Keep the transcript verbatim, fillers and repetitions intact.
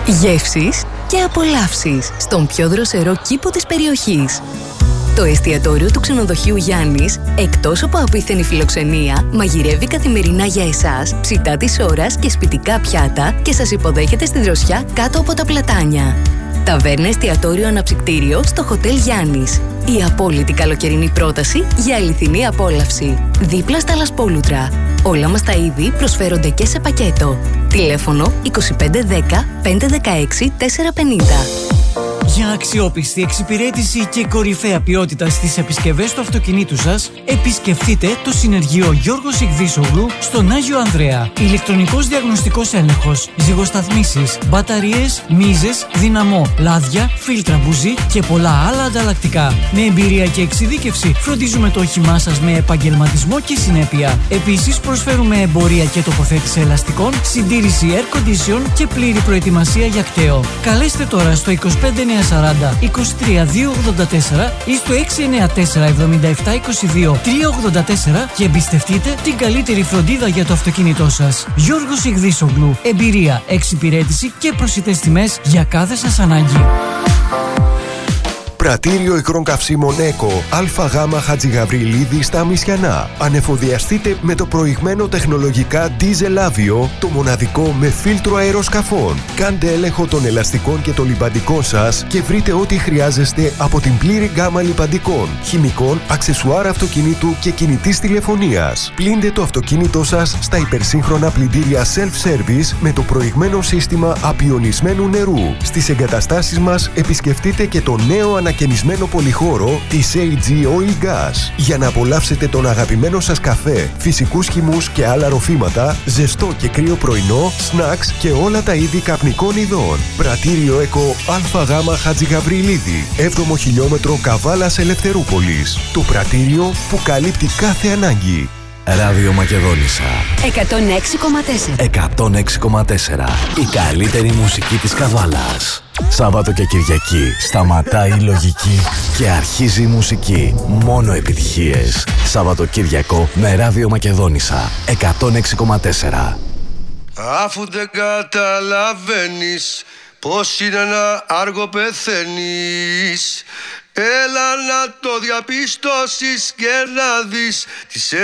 Γεύσεις και απολαύσεις στον πιο δροσερό κήπο της περιοχής. Το εστιατόριο του ξενοδοχείου Γιάννης, εκτός από απίθανη φιλοξενία, μαγειρεύει καθημερινά για εσάς, ψητά της ώρας και σπιτικά πιάτα και σας υποδέχεται στη δροσιά κάτω από τα πλατάνια. Ταβέρνα εστιατόριο αναψυκτήριο στο Hotel Γιάννης. Η απόλυτη καλοκαιρινή πρόταση για αληθινή απόλαυση. Δίπλα στα Λασπόλουτρα. Όλα μας τα είδη προσφέρονται και σε πακέτο. Τηλέφωνο είκοσι πέντε δέκα πεντακόσια δεκαέξι τετρακόσια πενήντα. Για αξιόπιστη εξυπηρέτηση και κορυφαία ποιότητα στις επισκευές του αυτοκινήτου σας, επισκεφτείτε το συνεργείο Γιώργος Ιγδίσογλου στον Άγιο Ανδρέα. Ηλεκτρονικός διαγνωστικός έλεγχος, ζυγοσταθμίσεις, μπαταρίες, μίζες, δυναμό, λάδια, φίλτρα μπουζί και πολλά άλλα ανταλλακτικά. Με εμπειρία και εξειδίκευση φροντίζουμε το όχημά σας με επαγγελματισμό και συνέπεια. Επίσης προσφέρουμε εμπορία και τοποθέτηση ελαστικών, συντήρηση air condition και πλήρη προετοιμασία για κταίο. Καλέστε τώρα στο είκοσι πέντε εννιακόσια σαράντα είκοσι τρία διακόσια ογδόντα τέσσερα ή στο έξι εννιά τέσσερα εβδομήντα επτά είκοσι δύο τριακόσια ογδόντα τέσσερα και εμπιστευτείτε την καλύτερη φροντίδα για το αυτοκίνητό σας. Γιώργος Ιγδίσογλου. Εμπειρία, εξυπηρέτηση και προσιτές τιμές για κάθε σας ανάγκη. Πρατήριο υγρών καυσίμων ΕΚΟ ΑΓ Χατζηγαβριλίδη στα Μισιανά. Ανεφοδιαστείτε με το προηγμένο τεχνολογικά Diesel Avio, το μοναδικό με φίλτρο αεροσκαφών. Κάντε έλεγχο των ελαστικών και των λιμπαντικών σας και βρείτε ό,τι χρειάζεστε από την πλήρη γκάμα λιμπαντικών, χημικών, αξεσουάρ αυτοκινήτου και κινητής τηλεφωνίας. Πλύντε το αυτοκίνητό σας στα υπερσύγχρονα πλυντήρια self-service με το προηγμένο σύστημα απιονισμένου νερού. Στις εγκαταστάσεις μας επισκεφτείτε και το νέο ανακοινωμένο ανακαινισμένο πολυχώρο της έι τζι Oil Gas για να απολαύσετε τον αγαπημένο σας καφέ, φυσικούς χυμούς και άλλα ροφήματα, ζεστό και κρύο πρωινό, σνακς και όλα τα είδη καπνικών ειδών. Πρατήριο ΕΚΟ ΑΓ Χατζηγαβριλίδη, έβδομο χιλιόμετρο Καβάλας Ελευθερούπολης. Το πρατήριο που καλύπτει κάθε ανάγκη. Ράδιο Μακεδόνισσα εκατόν έξι κόμμα τέσσερα. εκατόν έξι κόμμα τέσσερα. Η καλύτερη μουσική της Καβάλας. Σάββατο και Κυριακή σταματάει η λογική και αρχίζει η μουσική. Μόνο επιτυχίες. Σαββατοκύριακο με Ράδιο Μακεδόνισσα εκατόν έξι κόμμα τέσσερα. Αφού δεν καταλαβαίνεις πως είναι ένα άργο πεθαίνεις, έλα να το διαπιστώσεις και να δεις τις